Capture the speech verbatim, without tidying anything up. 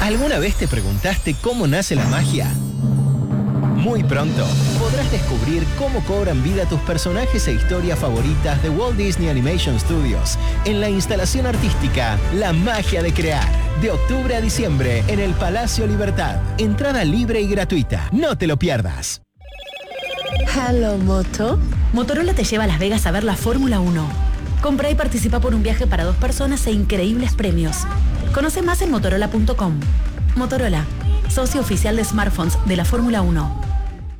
¿Alguna vez te preguntaste cómo nace la magia? Muy pronto podrás descubrir cómo cobran vida tus personajes e historias favoritas de Walt Disney Animation Studios en la instalación artística La Magia de Crear. De octubre a diciembre en el Palacio Libertad. Entrada libre y gratuita. No te lo pierdas. Hello, Moto. Motorola te lleva a Las Vegas a ver la Fórmula uno. Compra y participa por un viaje para dos personas e increíbles premios. Conoce más en motorola punto com. Motorola, socio oficial de smartphones de la Fórmula uno.